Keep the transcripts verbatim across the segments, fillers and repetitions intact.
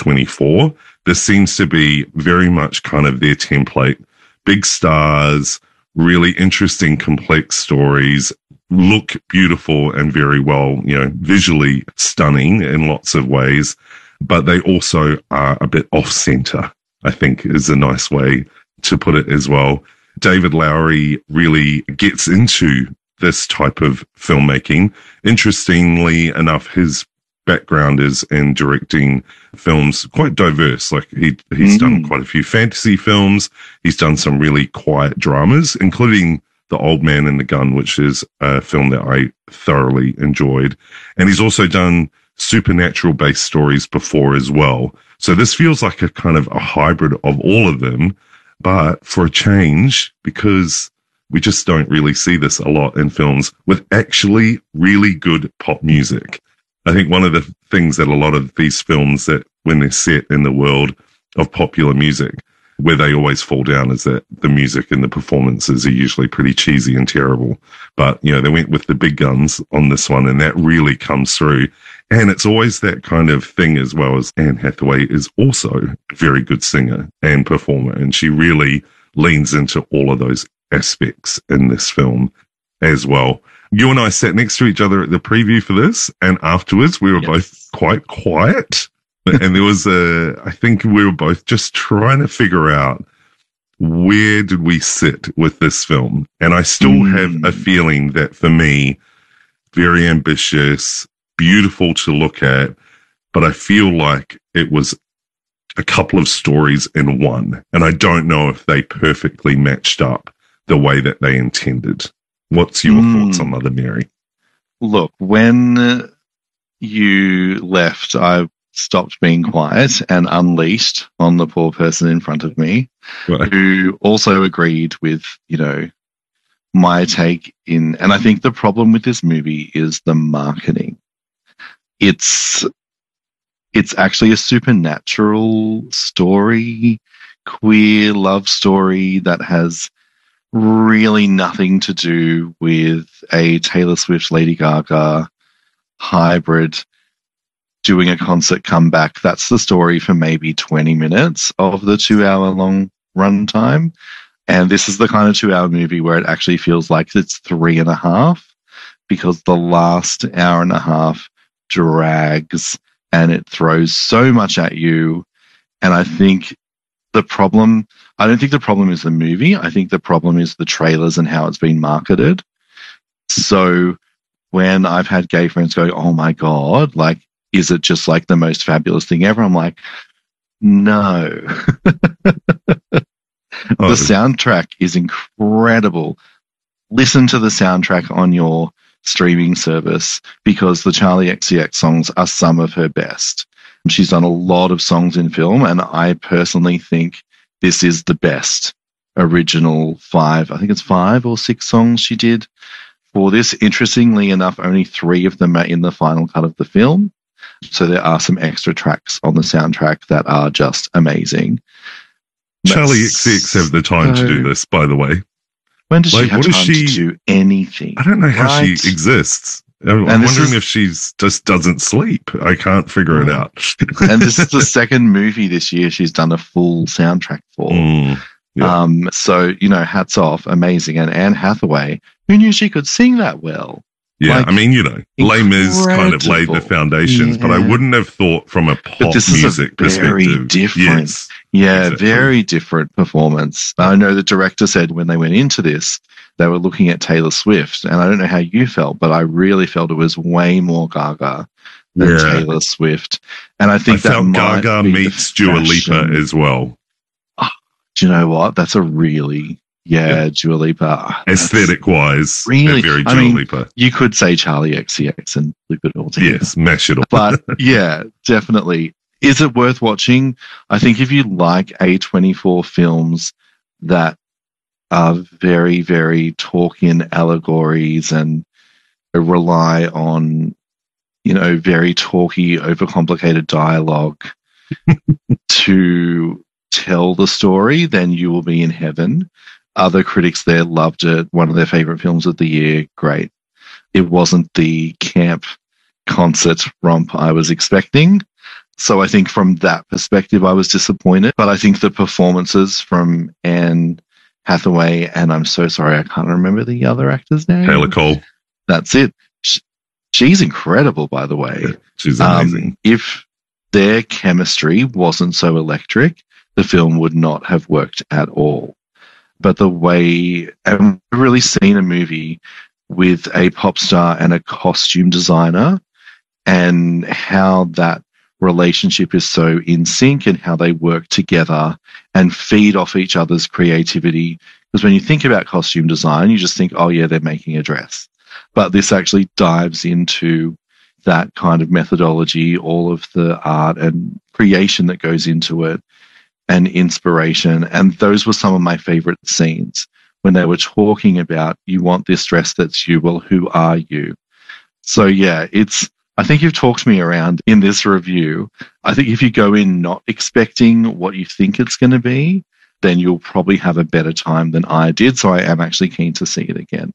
twenty-four, this seems to be very much kind of their template. Big stars, really interesting, complex stories, look beautiful and very well, you know, visually stunning in lots of ways, but they also are a bit off-center, I think is a nice way to put it as well. David Lowery really gets into this type of filmmaking. Interestingly enough, his background is in directing films quite diverse. Like he he's mm. done quite a few fantasy films. He's done some really quiet dramas, including The Old Man and the Gun, which is a film that I thoroughly enjoyed. And he's also done supernatural-based stories before as well. So this feels like a kind of a hybrid of all of them, but for a change, because we just don't really see this a lot in films with actually really good pop music. I think one of the things that a lot of these films that when they're set in the world of popular music, where they always fall down is that the music and the performances are usually pretty cheesy and terrible. But, you know, they went with the big guns on this one, and that really comes through. And it's always that kind of thing, as well as Anne Hathaway is also a very good singer and performer. And she really leans into all of those aspects in this film as well. You and I sat next to each other at the preview for this, and afterwards we were yes. both quite quiet. And there was a, I think we were both just trying to figure out where did we sit with this film. And I still mm. have a feeling that for me, very ambitious, beautiful to look at, but I feel like it was a couple of stories in one. And I don't know if they perfectly matched up the way that they intended. What's your mm. thoughts on Mother Mary? Look, when you left, I stopped being quiet and unleashed on the poor person in front of me, right. who also agreed with, you know, my take in, and I think the problem with this movie is the marketing. It's, it's actually a supernatural story, queer love story that has really nothing to do with a Taylor Swift, Lady Gaga hybrid doing a concert comeback. That's the story for maybe twenty minutes of the two hour long runtime. And this is the kind of two hour movie where it actually feels like it's three and a half, because the last hour and a half drags and it throws so much at you. And I think the problem, I don't think the problem is the movie. I think the problem is the trailers and how it's been marketed. So when I've had gay friends go, oh my God, like, is it just like the most fabulous thing ever? I'm like, no. The oh. soundtrack is incredible. Listen to the soundtrack on your streaming service, because the Charli X C X songs are some of her best. She's done a lot of songs in film, and I personally think this is the best original five. I think it's five or six songs she did for this. Interestingly enough, only three of them are in the final cut of the film. So there are some extra tracks on the soundtrack that are just amazing. Charli X C X have the time so, to do this, by the way. When does like, she have time she, to do anything? I don't know how right? she exists. I'm and wondering is, if she's just doesn't sleep. I can't figure it out. And this is the second movie this year she's done a full soundtrack for. Mm, yeah. Um, so, you know, hats off, amazing. And Anne Hathaway, who knew she could sing that well? Yeah, like, I mean, you know, Les Mis kind of laid the foundations, yeah. but I wouldn't have thought from a pop this music is a very perspective. Different, yes, yeah, exactly. very different performance. I know the director said when they went into this, they were looking at Taylor Swift, and I don't know how you felt, but I really felt it was way more Gaga than yeah. Taylor Swift. And I think I that felt might Gaga be meets Dua Lipa as well. Oh, do you know what? That's a really... Yeah, yeah, Dua Lipa. Aesthetic-wise, really, very Dua I mean, Lipa. You could say Charli X C X and loop it all together. Yes, mash it all. But yeah, definitely. Is it worth watching? I think if you like A twenty-four films that are very, very Tolkien allegories and rely on, you know, very talky, overcomplicated dialogue to tell the story, then you will be in heaven. Other critics there loved it. One of their favorite films of the year. Great. It wasn't the camp concert romp I was expecting. So I think from that perspective, I was disappointed. But I think the performances from Anne Hathaway, and I'm so sorry, I can't remember the other actor's name. Taylor Cole. That's it. She, she's incredible, by the way. Yeah, she's amazing. Um, if their chemistry wasn't so electric, the film would not have worked at all. But the way, and we've really seen a movie with a pop star and a costume designer, and how that relationship is so in sync and how they work together and feed off each other's creativity. Because when you think about costume design, you just think, oh yeah, they're making a dress. But this actually dives into that kind of methodology, all of the art and creation that goes into it, and inspiration. And those were some of my favorite scenes when they were talking about, you want this dress that's you. Well, who are you? So yeah, it's, I think you've talked me around in this review. I think if you go in not expecting what you think it's going to be, then you'll probably have a better time than I did. So I am actually keen to see it again.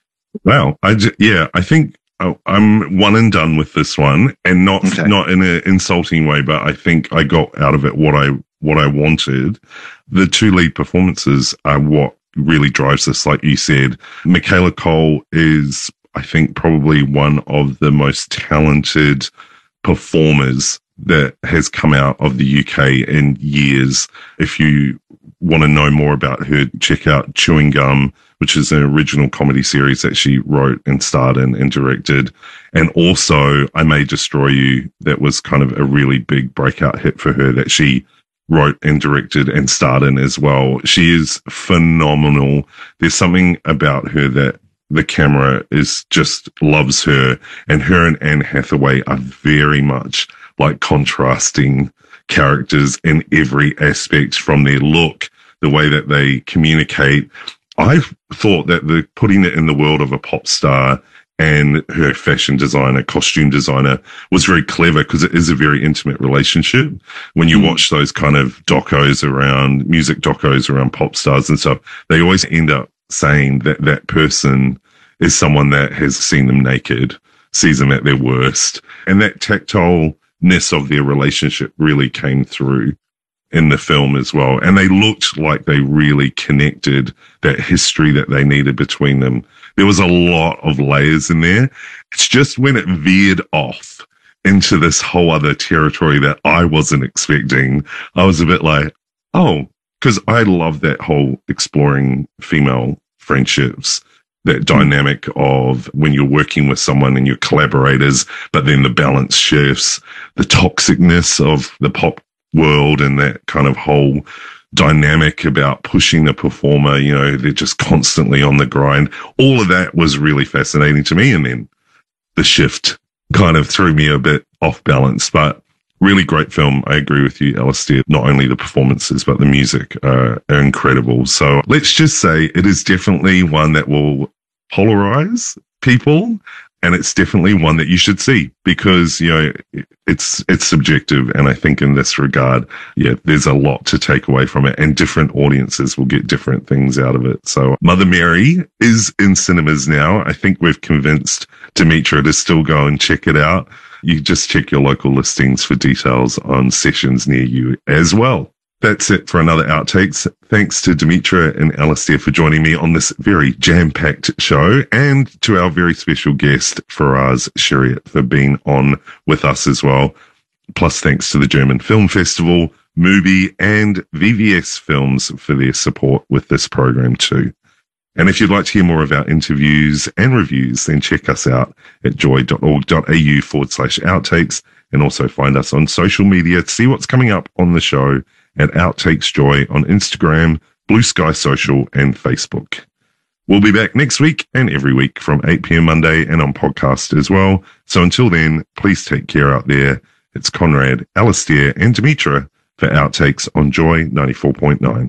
Wow. I j- yeah, I think oh, I'm one and done with this one, and not okay. not in an insulting way, but I think I got out of it what I what I wanted. The two lead performances are what really drives this. Like you said, Michaela Cole is, I think, probably one of the most talented performers that has come out of the U K in years. If you want to know more about her, check out Chewing Gum, which is an original comedy series that she wrote and starred in and directed. And also I May Destroy You, that was kind of a really big breakout hit for her that she wrote and directed and starred in as well. She is phenomenal. There's something about her that the camera is just loves her, and her and Anne Hathaway are very much like contrasting characters in every aspect, from their look, the way that they communicate. I thought that the putting it in the world of a pop star and her fashion designer, costume designer, was very clever, because it is a very intimate relationship. When you mm. watch those kind of docos around, music docos around pop stars and stuff, they always end up saying that that person is someone that has seen them naked, sees them at their worst. And that tactileness of their relationship really came through in the film as well. And they looked like they really connected, that history that they needed between them. There was a lot of layers in there. It's just when it veered off into this whole other territory that I wasn't expecting, I was a bit like, oh, because I love that whole exploring female friendships, that dynamic of when you're working with someone and you're collaborators, but then the balance shifts, the toxicness of the pop world and that kind of whole dynamic about pushing the performer, you know, they're just constantly on the grind. All of that was really fascinating to me. And then the shift kind of threw me a bit off balance, but really great film. I agree with you, Alistair. Not only the performances, but the music uh, are incredible. So let's just say it is definitely one that will polarize people. And it's definitely one that you should see, because, you know, it's it's subjective. And I think in this regard, yeah, there's a lot to take away from it, and different audiences will get different things out of it. So Mother Mary is in cinemas now. I think we've convinced Demetra to still go and check it out. You just check your local listings for details on sessions near you as well. That's it for another Outtakes. Thanks to Demetra and Alistair for joining me on this very jam-packed show, and to our very special guest, Faraz Shariat, for being on with us as well. Plus, thanks to the German Film Festival, Mubi, and V V S Films for their support with this program too. And if you'd like to hear more of our interviews and reviews, then check us out at joy.org.au forward slash outtakes, and also find us on social media to see what's coming up on the show at Outtakes Joy on Instagram, Blue Sky Social, and Facebook. We'll be back next week and every week from eight p.m. Monday, and on podcast as well. So until then, please take care out there. It's Conrad, Alistair, and Demetra for Outtakes on Joy ninety-four point nine.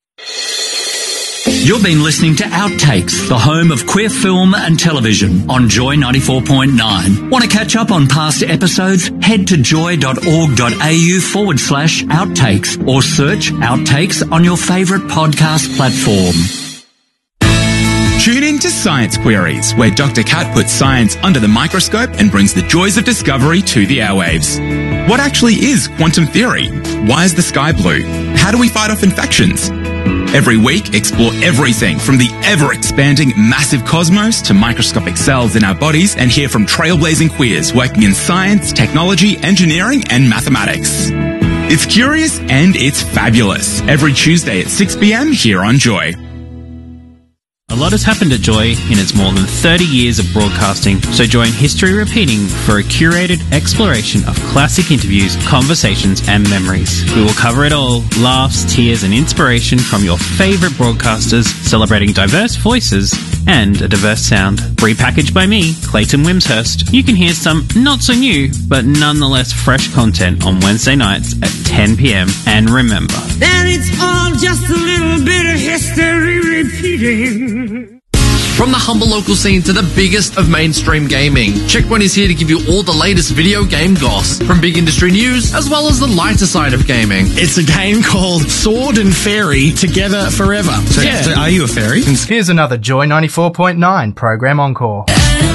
You've been listening to Outtakes, the home of queer film and television on Joy ninety-four point nine. Want to catch up on past episodes? Head to joy.org.au forward slash outtakes, or search Outtakes on your favourite podcast platform. Tune in to Science Queries, where Doctor Kat puts science under the microscope and brings the joys of discovery to the airwaves. What actually is quantum theory? Why is the sky blue? How do we fight off infections? Every week, explore everything from the ever-expanding massive cosmos to microscopic cells in our bodies and hear from trailblazing queers working in science, technology, engineering, and mathematics. It's curious and it's fabulous. Every Tuesday at six p.m. here on Joy. A lot has happened at Joy in its more than thirty years of broadcasting, so join history repeating for a curated exploration of classic interviews, conversations and memories. We will cover it all, laughs, tears and inspiration from your favourite broadcasters, celebrating diverse voices and a diverse sound. Repackaged by me, Clayton Wimshurst, you can hear some not so new, but nonetheless fresh content on Wednesday nights at ten p.m. And remember, that it's all just a little bit of history repeating. From the humble local scene to the biggest of mainstream gaming, Checkpoint is here to give you all the latest video game goss, from big industry news as well as the lighter side of gaming. It's a game called Sword and Fairy Together Forever. So, yeah. so are you a fairy? Here's another Joy ninety-four point nine program encore.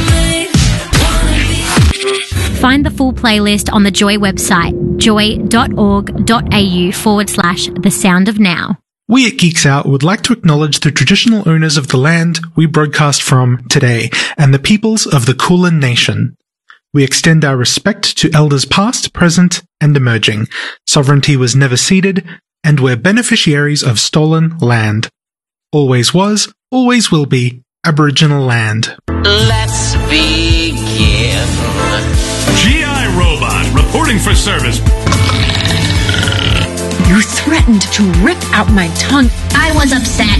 Find the full playlist on the Joy website, joy.org.au forward slash the sound of now. We at Geeks Out would like to acknowledge the traditional owners of the land we broadcast from today and the peoples of the Kulin Nation. We extend our respect to elders past, present, and emerging. Sovereignty was never ceded, and we're beneficiaries of stolen land. Always was, always will be, Aboriginal land. Let's begin. G I Robot, reporting for service. You threatened to rip out my tongue. I was upset.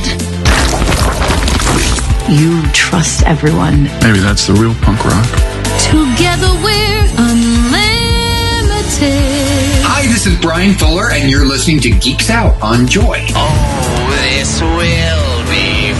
You trust everyone. Maybe that's the real punk rock. Together we're unlimited. Hi, this is Brian Fuller, and you're listening to Geeks Out on Joy. Oh, this will be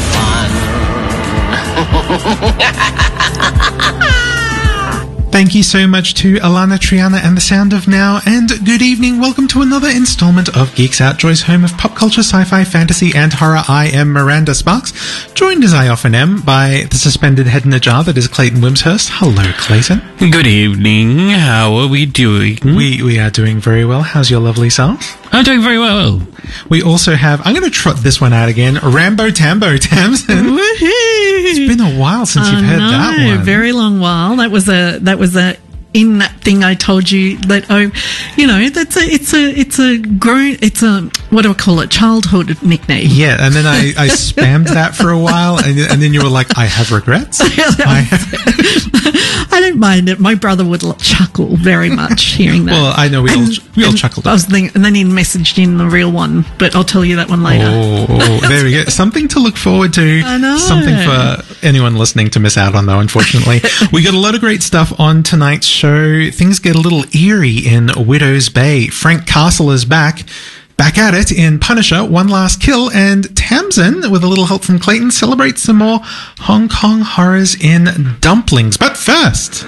fun. Thank you so much to Alana Triana and The Sound of Now, and good evening. Welcome to another installment of Geeks Out, Joy's home of pop culture, sci-fi, fantasy, and horror. I am Miranda Sparks, joined as I often am by the suspended head in a jar that is Clayton Wimshurst. Hello, Clayton. Good evening. How are we doing? We we are doing very well. How's your lovely self? I'm doing very well. We also have, I'm going to trot this one out again, Rambo Tambo Tamsin. It's been a while since I you've heard know, that one. A very long while. That was a that was a in that thing I told you that oh, you know, that's a it's a it's a grown it's a what do I call it? Childhood nickname. Yeah, and then I, I spammed that for a while, and, and then you were like, I have regrets. I, I don't mind it. My brother would chuckle very much hearing that. Well, I know we and, all we all chuckled. I was thinking, and then he messaged in the real one, but I'll tell you that one later. Oh, there we go. Something to look forward to. I know. Something for anyone listening to miss out on, though, unfortunately. We got a lot of great stuff on tonight's show. Things get a little eerie in Widow's Bay. Frank Castle is back. Back at it in Punisher, One Last Kill, and Tamsin, with a little help from Clayton, celebrates some more Hong Kong horrors in Dumplings. But first...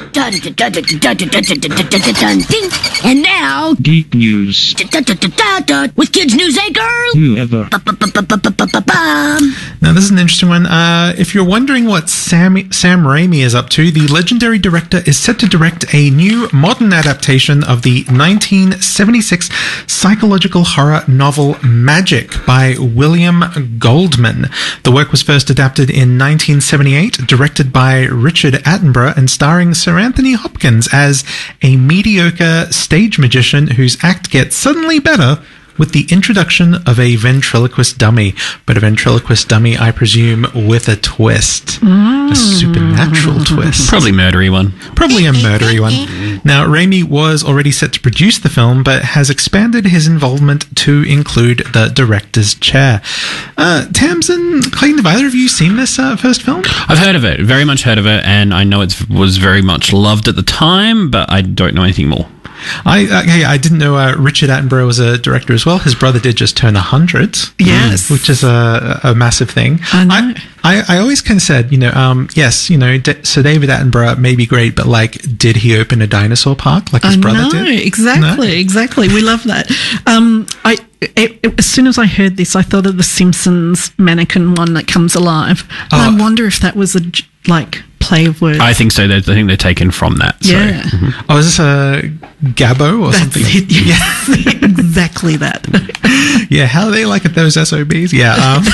And now... Geek News. With Kids News Anchor... Whoever. Now, this is an interesting one. Uh, if you're wondering what Sam, Sam Raimi is up to, the legendary director is set to direct a new modern adaptation of the nineteen seventy-six psychological horror novel Magic by William Goldman. The work was first adapted in nineteen seventy-eight, directed by Richard Attenborough and starring Sir Anthony Hopkins as a mediocre stage magician whose act gets suddenly better with the introduction of a ventriloquist dummy. But a ventriloquist dummy, I presume, with a twist. Mm. A supernatural twist. Probably murdery one. Probably a murdery one. Now, Raimi was already set to produce the film, but has expanded his involvement to include the director's chair. Uh, Tamsin, Clayton, have either of you seen this uh, first film? I've heard of it, very much heard of it, and I know it was very much loved at the time, but I don't know anything more. I okay, I didn't know uh, Richard Attenborough was a director as well. His brother did just turn one hundred. Yes. Which is a, a massive thing. I know. I, I, I always kind of said, you know, um, yes, you know, D- Sir David Attenborough may be great, but, like, did he open a dinosaur park like his I brother know, did? Exactly, no? exactly. We love that. Um, I it, it, as soon as I heard this, I thought of the Simpsons mannequin one that comes alive. Oh. I wonder if that was a, like... play of words. I think so. They're, I think they're taken from that. So. Yeah. Mm-hmm. Oh, is this a Gabbo or That's something? it, yes. Exactly that. Yeah, how do they like it, those S O Bs? Yeah. Um,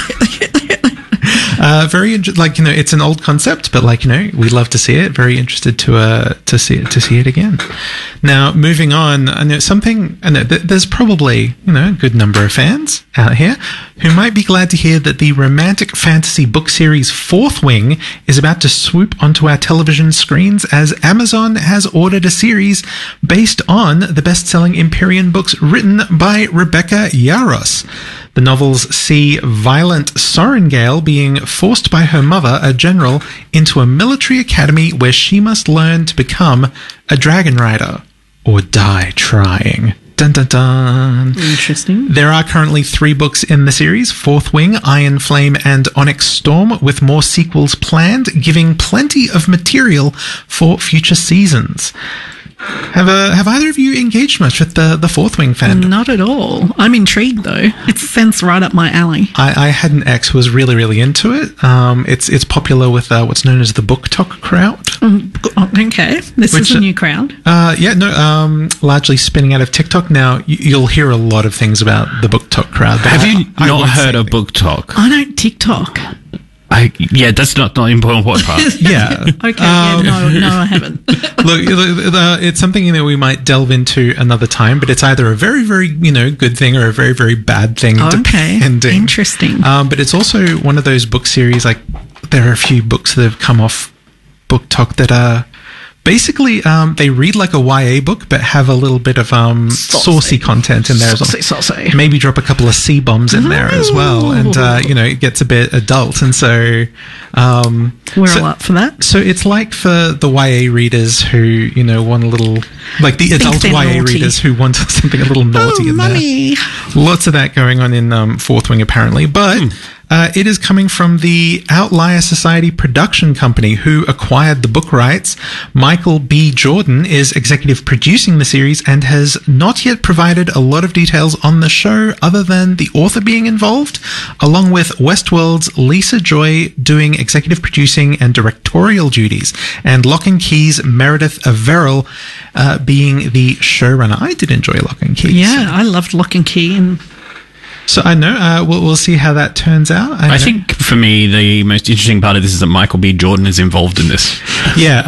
uh, very inter- like you know, it's an old concept, but like you know, we love to see it. Very interested to uh to see it to see it again. Now, moving on, I know something. I know th- there's probably you know a good number of fans out here who might be glad to hear that the romantic fantasy book series Fourth Wing is about to swoop onto our television screens, as Amazon has ordered a series based on the best-selling Empyrean books written by Rebecca Yarros. The novels see Violent Sorengale being forced by her mother, a general, into a military academy where she must learn to become a dragon rider or die trying. Dun dun dun. Interesting. There are currently three books in the series: Fourth Wing, Iron Flame, and Onyx Storm, with more sequels planned, giving plenty of material for future seasons. Have uh, have either of you engaged much with the, the Fourth Wing fandom? Not at all. I'm intrigued though. It sounds right up my alley. I, I had an ex who was really, really into it. Um, it's it's popular with uh, what's known as the BookTok crowd. Um, okay, this Which, is a new crowd. Uh, yeah, no, um, largely spinning out of TikTok. Now, you, you'll hear a lot of things about the BookTok crowd. Have you I, not I heard of BookTok? I don't TikTok. I, yeah, that's not the important part. Yeah. Okay, um, yeah, no, no, I haven't. Look, uh, it's something that we might delve into another time, but it's either a very, very, you know, good thing or a very, very bad thing. Okay, depending. interesting. Um, but it's also one of those book series, like, there are a few books that have come off BookTok that are basically, um, they read like a Y A book, but have a little bit of um, saucy. saucy content in there as well. Saucy, saucy. Maybe drop a couple of C-bombs in there as well. And, uh, you know, it gets a bit adult. And so... Um, We're so, all up for that. So it's like for the Y A readers who, you know, want a little... Like the adult Y A naughty. readers who want something a little naughty oh, in mummy. there. Lots of that going on in um, Fourth Wing, apparently. But... Hmm. Uh, it is coming from the Outlier Society production company, who acquired the book rights. Michael B. Jordan is executive producing the series and has not yet provided a lot of details on the show other than the author being involved, along with Westworld's Lisa Joy doing executive producing and directorial duties, and Lock and Key's Meredith Averill uh, being the showrunner. I did enjoy Lock and Key. Yeah, so. I loved Lock and Key, and So I know uh, we'll, we'll see how that turns out. I, I think for me the most interesting part of this is that Michael B. Jordan is involved in this. Yeah.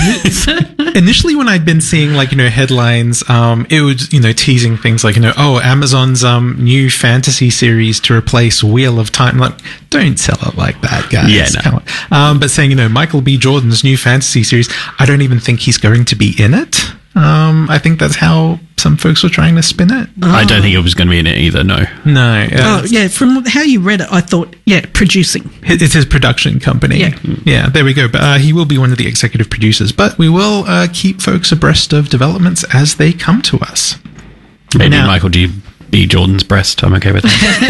Uh, initially, when I'd been seeing like you know headlines, um, it was you know teasing things like you know oh Amazon's um new fantasy series to replace Wheel of Time. Like, don't sell it like that, guys. Yeah, no. Come on. Um, but saying you know Michael B. Jordan's new fantasy series, I don't even think he's going to be in it. Um, I think that's how some folks were trying to spin it. Oh. I don't think it was going to be in it either, no. No. Uh, oh, yeah, from how you read it, I thought, yeah, producing. It's his production company. Yeah. Yeah, there we go. But uh, he will be one of the executive producers. But we will uh, keep folks abreast of developments as they come to us. Maybe now, Michael G. B. Jordan's breast. I'm okay with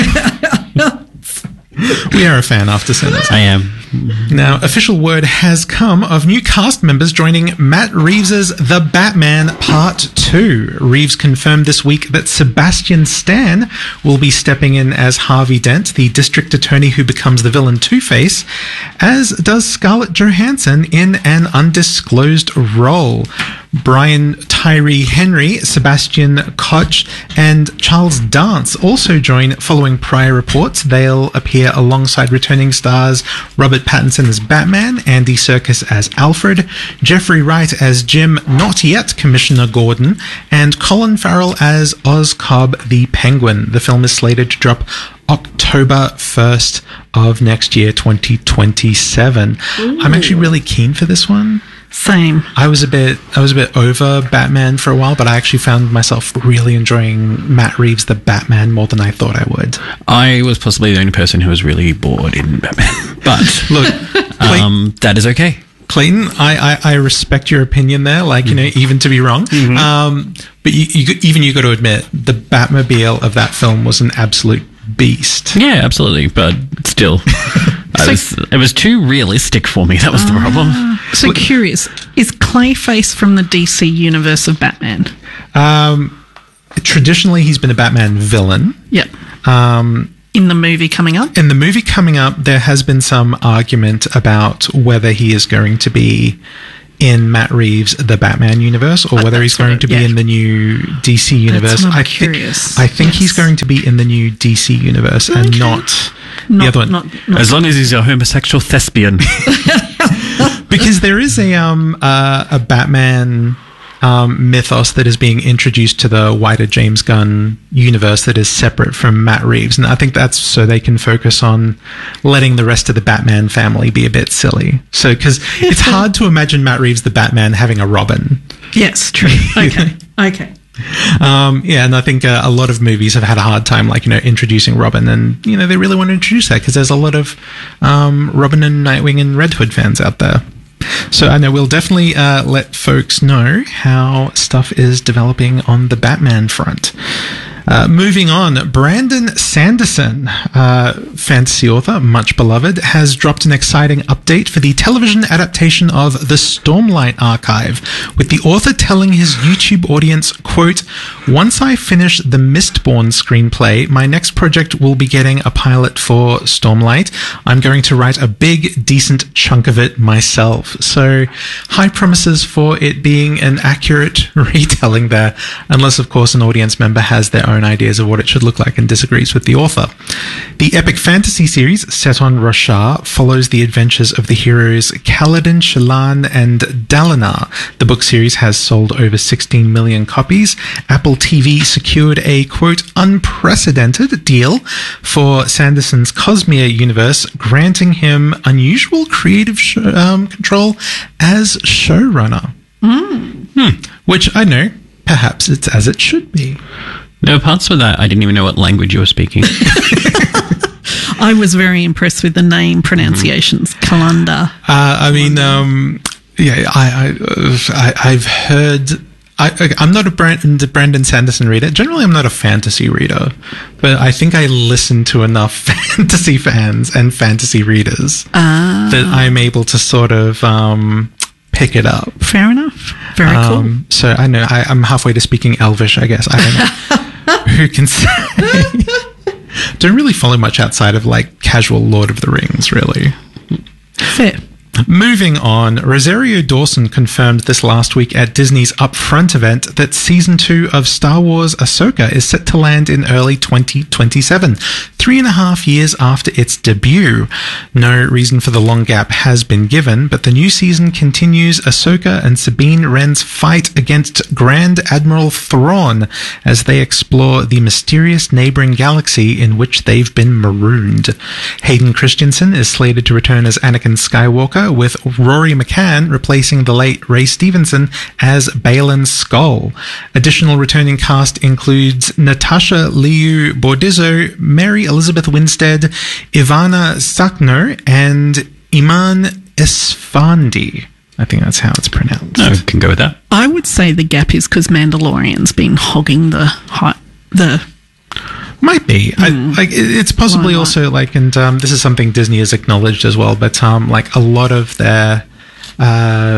that. We are a fan after Sinners. I am. Now, official word has come of new cast members joining Matt Reeves' The Batman Part two. Reeves confirmed this week that Sebastian Stan will be stepping in as Harvey Dent, the district attorney who becomes the villain Two-Face, as does Scarlett Johansson in an undisclosed role. Brian Tyree Henry, Sebastian Koch, and Charles Dance also join following prior reports. They'll appear alongside returning stars Robert Pattinson as Batman, Andy Serkis as Alfred, Jeffrey Wright as Jim Not Yet Commissioner Gordon, and Colin Farrell as Oz Cobb the Penguin. The film is slated to drop October first of next year, twenty twenty-seven. Ooh. I'm actually really keen for this one. Same. I was a bit I was a bit over Batman for a while, but I actually found myself really enjoying Matt Reeves' The Batman more than I thought I would. I was possibly the only person who was really bored in Batman. But look, um, that is okay. Clayton, I, I, I respect your opinion there, like, you know, even to be wrong. Mm-hmm. Um, but you, you, even you got to admit, the Batmobile of that film was an absolute beast. Yeah, absolutely. But still, I was, it was too realistic for me. That was the problem. Uh, so well, curious, is Clayface from the D C universe of Batman? Um, traditionally, he's been a Batman villain. Yep. Um, in the movie coming up? In the movie coming up, there has been some argument about whether he is going to be in Matt Reeves' The Batman universe or whether he's going to be yeah. in the new D C universe. That's what I'm I curious. think I think yes. he's going to be in the new D C universe okay. and not, not the other one. Not, not as long as he's a homosexual thespian. Because there is a um uh, a Batman um, mythos that is being introduced to the wider James Gunn universe that is separate from Matt Reeves, and I think that's so they can focus on letting the rest of the Batman family be a bit silly. So because it's hard to imagine Matt Reeves the Batman having a Robin. Yes, true. Okay, okay. Um, yeah, and I think uh, a lot of movies have had a hard time, like, you know, introducing Robin, and, you know, they really want to introduce that because there's a lot of um, Robin and Nightwing and Red Hood fans out there. So I know we'll definitely uh, let folks know how stuff is developing on the Batman front. Uh, moving on, Brandon Sanderson, uh, fantasy author, much beloved, has dropped an exciting update for the television adaptation of The Stormlight Archive, with the author telling his YouTube audience, quote, "Once I finish the Mistborn screenplay, my next project will be getting a pilot for Stormlight. I'm going to write a big, decent chunk of it myself." So, high promises for it being an accurate retelling there, unless, of course, an audience member has their own ideas of what it should look like and disagrees with the author. The epic fantasy series, set on Roshar, follows the adventures of the heroes Kaladin, Shallan, and Dalinar. The book series has sold over sixteen million copies. Apple T V secured a, quote, unprecedented deal for Sanderson's Cosmere universe, granting him unusual creative sh- um, control as showrunner. Mm. Hmm. Which, I know, perhaps it's as it should be. There were parts of that I didn't even know what language you were speaking. I was very impressed with the name pronunciations. Mm-hmm. Kalanda. Uh, I mean, um, yeah, I, I, I, I've heard. I, I'm not a Brandon, Brandon Sanderson reader. Generally, I'm not a fantasy reader, but I think I listen to enough fantasy fans and fantasy readers ah. that I'm able to sort of um, pick it up. Fair enough. Very um, cool. So I know I, I'm halfway to speaking Elvish, I guess. I don't know. Who can say? Don't really follow much outside of like casual Lord of the Rings, really. Fair. Moving on, Rosario Dawson confirmed this last week at Disney's Upfront event that Season two of Star Wars Ahsoka is set to land in early twenty twenty-seven, three and a half years after its debut. No reason for the long gap has been given, but the new season continues Ahsoka and Sabine Wren's fight against Grand Admiral Thrawn as they explore the mysterious neighboring galaxy in which they've been marooned. Hayden Christensen is slated to return as Anakin Skywalker, with Rory McCann replacing the late Ray Stevenson as Baylan Skoll. Additional returning cast includes Natasha Liu Bordizzo, Mary Elizabeth Winstead, Ivana Sakno, and Iman Esfandi. I think that's how it's pronounced. No, can go with that. I would say the gap is because Mandalorian's been hogging the hot, the Might be. Mm. I, like it's possibly also like, and um, this is something Disney has acknowledged as well. But um, like a lot of their uh,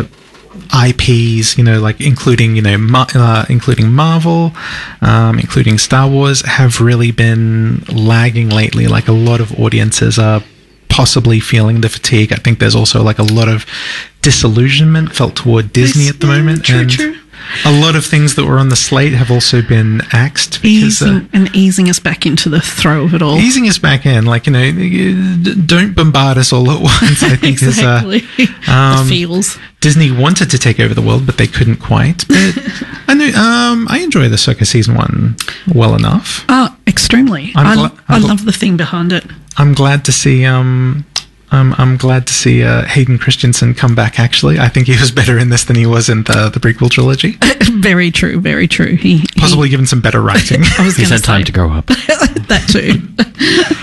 I Ps, you know, like including you know, Ma- uh, including Marvel, um, including Star Wars, have really been lagging lately. Like a lot of audiences are possibly feeling the fatigue. I think there's also like a lot of disillusionment felt toward Disney at the moment. True, and true. A lot of things that were on the slate have also been axed. Because, easing, uh, and easing us back into the throw of it all. Easing us back in, like, you know, don't bombard us all at once, I think exactly. is... Uh, um, the feels. Disney wanted to take over the world, but they couldn't quite. But I know, um, I enjoy the Ahsoka season one well enough. Oh, extremely. I'm I, gla- I I'm love the thing behind it. I'm glad to see... Um, Um, I'm glad to see uh, Hayden Christensen come back, actually. I think he was better in this than he was in the, the prequel trilogy. Very true, very true. He Possibly he, given some better writing. I was He's had say, time to grow up. That too.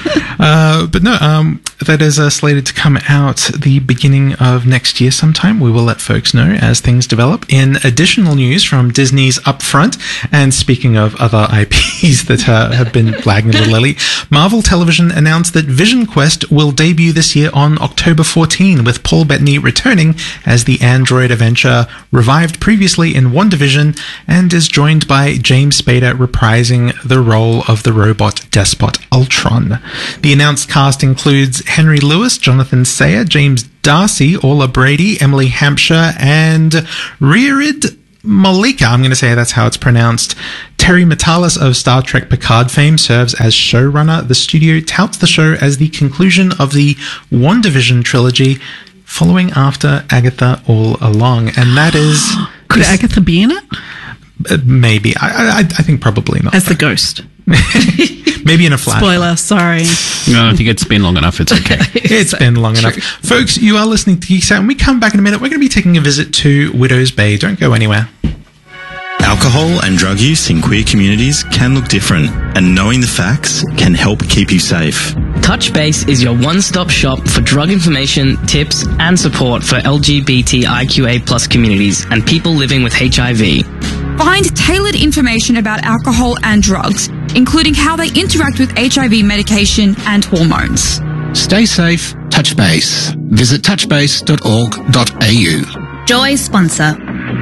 Uh, but no, um, that is uh, slated to come out the beginning of next year sometime. We will let folks know as things develop. In additional news from Disney's Upfront, and speaking of other I Ps that uh, have been flagging a little early, Marvel Television announced that Vision Quest will debut this year on October fourteenth, with Paul Bettany returning as the android adventure revived previously in WandaVision, and is joined by James Spader reprising the role of the robot despot Ultron. The announced cast includes Henry Lewis, Jonathan Sayer, James Darcy, Orla Brady, Emily Hampshire, and Riyad Malika. I'm going to say that's how it's pronounced. Terry Matalas of Star Trek Picard fame serves as showrunner. The studio touts the show as the conclusion of the WandaVision trilogy, following after Agatha all along. And that is... Could Agatha be in it? Uh, maybe. I, I, I think probably not. As the ghost. Maybe in a flash. Spoiler, sorry. No, I think it's been long enough. It's okay. It's been long enough. Folks, you are listening to Geeks Out. When we come back in a minute, we're going to be taking a visit to Widow's Bay. Don't go anywhere. Alcohol and drug use in queer communities can look different, and knowing the facts can help keep you safe. Touchbase is your one-stop shop for drug information, tips, and support for L G B T I Q A plus communities and people living with H I V. Find tailored information about alcohol and drugs, including how they interact with H I V medication and hormones. Stay safe, Touchbase. Visit touchbase dot org dot a u. Joy sponsor.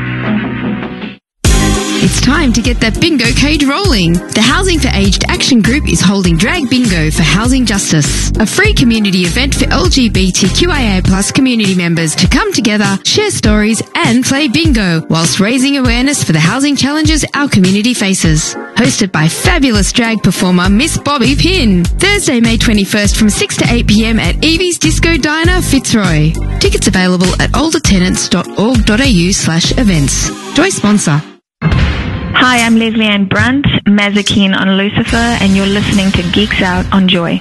It's time to get that bingo cage rolling. The Housing for Aged Action Group is holding Drag Bingo for Housing Justice, a free community event for L G B T Q I A plus community members to come together, share stories, and play bingo, whilst raising awareness for the housing challenges our community faces. Hosted by fabulous drag performer Miss Bobby Pinn. Thursday, May twenty-first from six to eight p m at Evie's Disco Diner, Fitzroy. Tickets available at oldertenants dot org dot a u slash events. Joy sponsor. Hi, I'm Leslie Ann Brunt, Mazikeen on Lucifer, and you're listening to Geeks Out on Joy.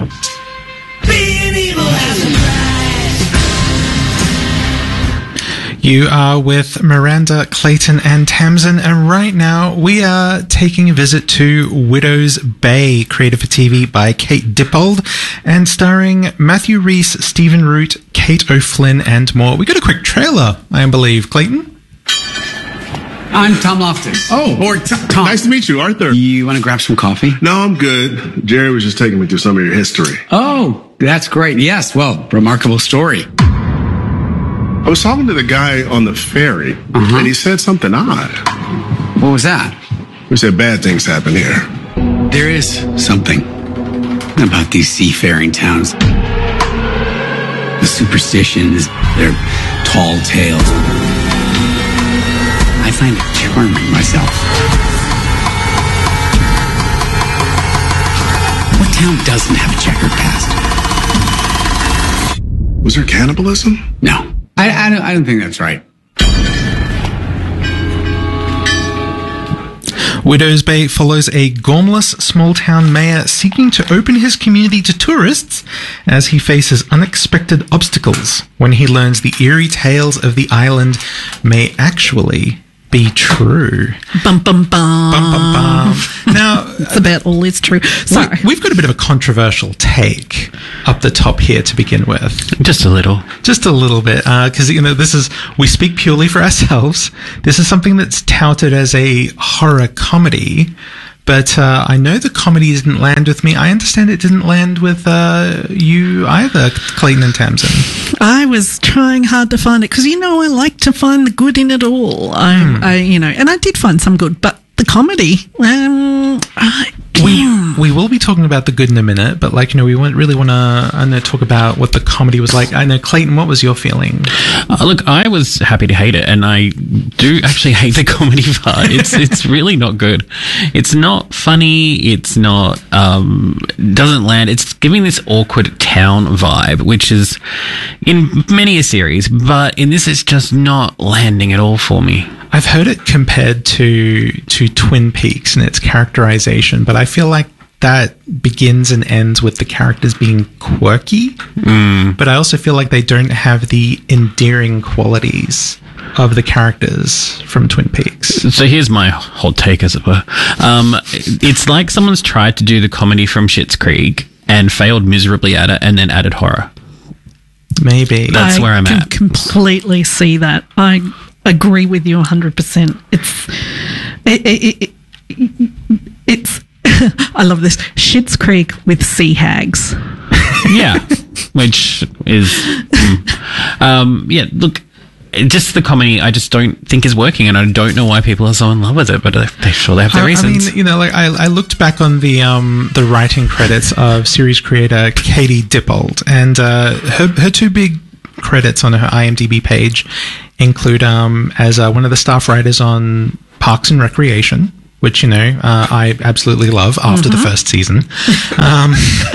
You are with Miranda, Clayton, and Tamsin, and right now we are taking a visit to Widow's Bay, created for T V by Kate Dippold, and starring Matthew Rhys, Stephen Root, Kate O'Flynn, and more. We got a quick trailer, I believe. Clayton? I'm Tom Loftus. Oh, or t- Tom. Nice to meet you, Arthur. You want to grab some coffee? No, I'm good. Jerry was just taking me through some of your history. Oh, that's great. Yes, well, remarkable story. I was talking to the guy on the ferry, uh-huh. and he said something odd. What was that? He said bad things happen here. There is something about these seafaring towns. The superstitions, their tall tales. I find it charming myself. What town doesn't have a checkered past? Was there cannibalism? No. I, I, don't, I don't think that's right. Widow's Bay follows a gormless small-town mayor seeking to open his community to tourists as he faces unexpected obstacles when he learns the eerie tales of the island may actually be true. Bum, bum, bum. Bum, bum, bum. Now, it's about all is true. Sorry. We, we've got a bit of a controversial take up the top here to begin with. Just a little. Just a little bit. Because, uh, you know, this is, we speak purely for ourselves. This is something that's touted as a horror comedy. But uh, I know the comedy didn't land with me. I understand it didn't land with uh, you either, Clayton and Tamsin. I was trying hard to find it because, you know, I like to find the good in it all. I, hmm. I, you know, and I did find some good, but the comedy, um, I, we we will be talking about the good in a minute. But like, you know, we won't really want to I know talk about what the comedy was like. I know, Clayton, what was your feeling? Uh, look, I was happy to hate it, and I do actually hate the comedy part. It's it's really not good. It's not funny. It's not um doesn't land. It's giving this awkward town vibe, which is in many a series, but in this, it's just not landing at all for me. I've heard it compared to to Twin Peaks and its characterization, but I feel like that begins and ends with the characters being quirky. Mm. But I also feel like they don't have the endearing qualities of the characters from Twin Peaks. So here's my hot take, as it were. Um, it's like someone's tried to do the comedy from Schitt's Creek, and failed miserably at it and then added horror. Maybe. That's I where I'm can at. completely see that. I agree with you one hundred percent. It's it, it, it, it's I love this. Schitt's Creek with sea hags. Yeah, which is mm, um, yeah. Look, just the comedy I just don't think is working, and I don't know why people are so in love with it. But they, they sure they have their I, reasons. I mean, you know, like I, I looked back on the um, the writing credits of series creator Katie Dippold, and uh, her her two big credits on her IMDb page include um, as uh, one of the staff writers on Parks and Recreation, which you know uh, I absolutely love after Mm-hmm. the first season. Um,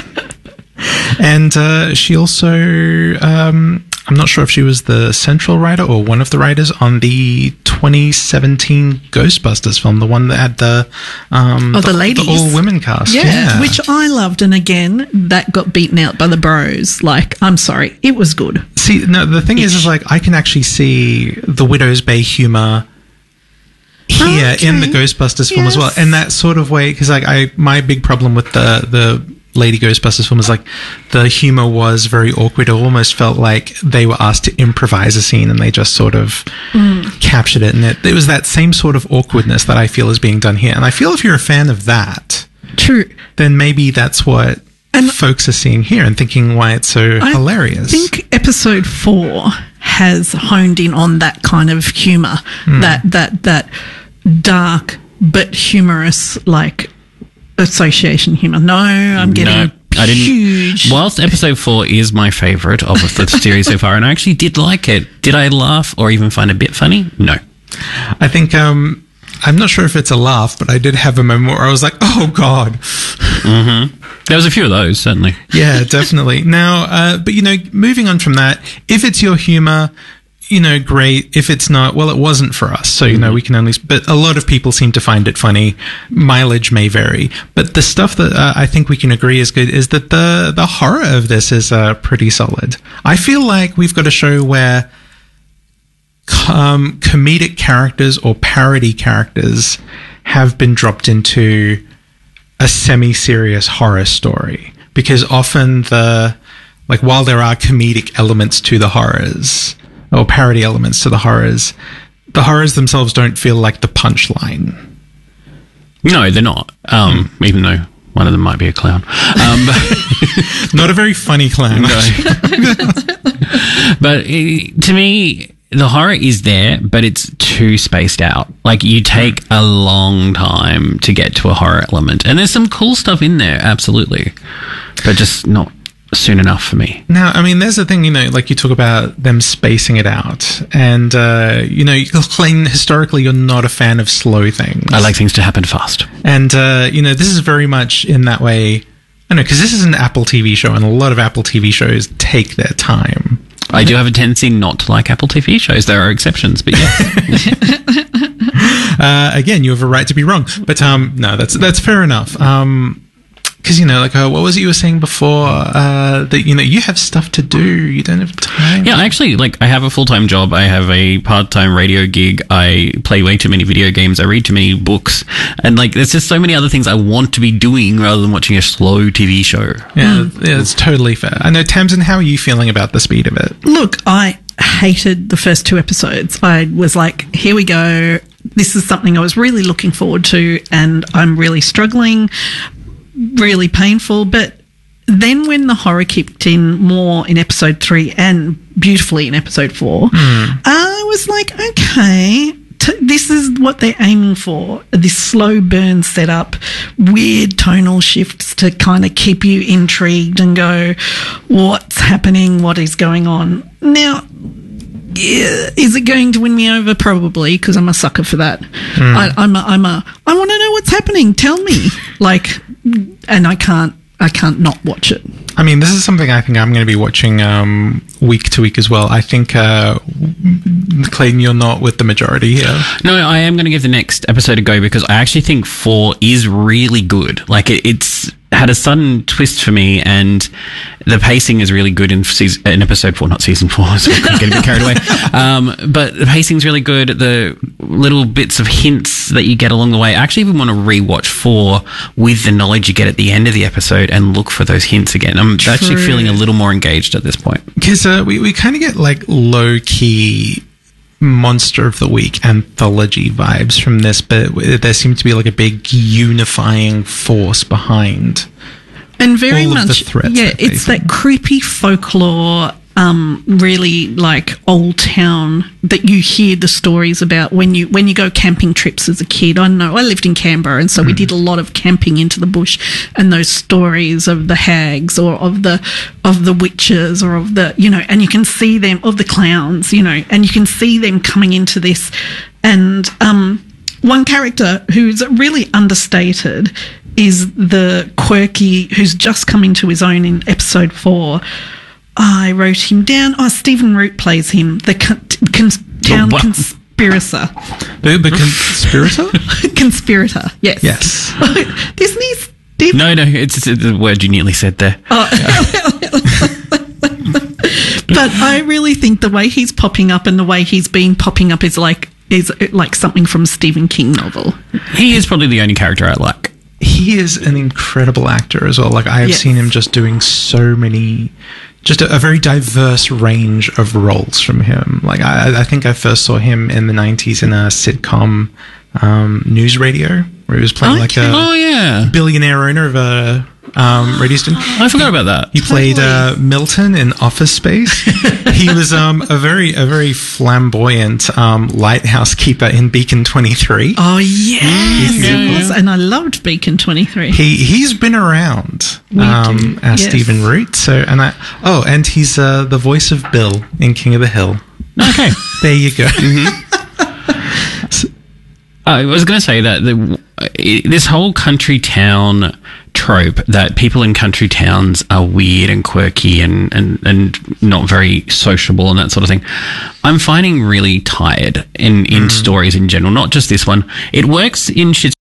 and uh, she also, um, I'm not sure if she was the central writer or one of the writers on the twenty seventeen Ghostbusters film, the one that had the um, Oh, the ladies. all women cast. Yeah, Yeah, which I loved. And again, that got beaten out by the bros. Like, I'm sorry, it was good. See, no, the thing is, is like I can actually see the Widow's Bay humor here Okay. in the Ghostbusters film as well, Yes. in that sort of way. Because like I, my big problem with the the Lady Ghostbusters film is like the humor was very awkward. It almost felt like they were asked to improvise a scene and they just sort of Mm. captured it. And it, it was that same sort of awkwardness that I feel is being done here. And I feel if you're a fan of that, True. then maybe that's what folks are seeing here and thinking why it's so I hilarious. think episode four has honed in on that kind of humor, Hmm. that that that dark but humorous, like association humor. No, I'm getting No, I didn't. huge. Whilst episode four is my favourite of the series so far, and I actually did like it, did I laugh or even find it a bit funny? No. I think um, I'm not sure if it's a laugh, but I did have a moment where I was like, "Oh God!" Mm-hmm. There was a few of those, certainly. Yeah, definitely. Now, uh, but you know, moving on from that, if it's your humor, you know, great. If it's not, well, it wasn't for us. So, you know, we can only, but a lot of people seem to find it funny. Mileage may vary, but the stuff that uh, I think we can agree is good is that the, the horror of this is uh, pretty solid. I feel like we've got a show where um, comedic characters or parody characters have been dropped into a semi-serious horror story, because often the, like, while there are comedic elements to the horrors, or parody elements to the horrors, the horrors themselves don't feel like the punchline. No, they're not. Um, Hmm. Even though one of them might be a clown. Um, Not a very funny clown. No. But uh, to me, the horror is there, but it's too spaced out. Like, you take a long time to get to a horror element. And there's some cool stuff in there, absolutely. But just not soon enough for me. Now, I mean, there's the thing, you know, like you talk about them spacing it out. And, uh, you know, you claim historically you're not a fan of slow things. I like things to happen fast. And, uh, you know, this is very much in that way. I know, because this is an Apple T V show, and a lot of Apple T V shows take their time. I do have a tendency not to like Apple T V shows. There are exceptions, but yeah. uh, again, you have a right to be wrong. But um, no, that's that's fair enough. Um, because, you know, like, uh, what was it you were saying before? Uh, that, you know, you have stuff to do. You don't have time. Yeah, actually, like, I have a full-time job. I have a part-time radio gig. I play way too many video games. I read too many books. And, like, there's just so many other things I want to be doing rather than watching a slow T V show. Yeah, yeah, it's totally fair. I know, Tamsin, how are you feeling about the speed of it? Look, I hated the first two episodes. I was like, here we go. This is something I was really looking forward to, and I'm really struggling. Really painful. But then when the horror kicked in more in episode three and beautifully in episode four, Mm. I was like, okay, t- this is what they're aiming for. This slow burn setup, weird tonal shifts to kind of keep you intrigued and go, what's happening? What is going on? Now, yeah, is it going to win me over? Probably, because I'm a sucker for that. Mm. I, I'm a, I'm a, I want to know what's happening. Tell me, like, and I can't, I can't not watch it. I mean, this is something I think I'm going to be watching um, week to week as well. I think, uh, Clayton, you're not with the majority here. No, I am going to give the next episode a go because I actually think four is really good. Like, it, it's had a sudden twist for me, and the pacing is really good in season, in episode four, not season four, so I couldn't get a bit carried away. Um, but the pacing's really good. The little bits of hints that you get along the way. I actually even want to rewatch four with the knowledge you get at the end of the episode and look for those hints again. I'm True. actually feeling a little more engaged at this point. Because uh, we, we kind of get like low-key Monster of the Week anthology vibes from this, but there seems to be like a big unifying force behind and very all much of the threats. yeah it's that creepy folklore, um really like old town that you hear the stories about when you when you go camping trips as a kid. I know I lived in Canberra, and so mm. we did a lot of camping into the bush, and those stories of the hags or of the of the witches or of the, you know, and you can see them, of the clowns, you know, and you can see them coming into this. And um one character who's really understated is the quirky, who's just come into his own in episode four. I wrote him down. Oh, Stephen Root plays him, the con- con- town Oh, wow. conspirator. The, the conspirator? Conspirator, yes. Yes. Isn't he Stephen? No, no, it's, it's the word you nearly said there. Oh. But I really think the way he's popping up and the way he's been popping up is like is like something from a Stephen King novel. He is probably the only character I like. He is an incredible actor as well. Like, I have Yes. seen him just doing so many, just a, a very diverse range of roles from him. Like, I, I think I first saw him in the nineties in a sitcom, um, News Radio, where he was playing like a Oh, yeah. billionaire owner of a um, radio station. I forgot about that. He played uh, Milton in Office Space. He was um, a very a very flamboyant um, lighthouse keeper in Beacon twenty-three. Oh yes, Yeah, it yeah. was, and I loved Beacon twenty-three. He he's been around We um, do, as yes. Stephen Root. So and I oh and he's uh, the voice of Bill in King of the Hill. Okay. There you go. I was going to say that the, this whole country town trope that people in country towns are weird and quirky and, and, and not very sociable and that sort of thing, I'm finding really tired in, in Mm. stories in general, not just this one. It works in Schitt's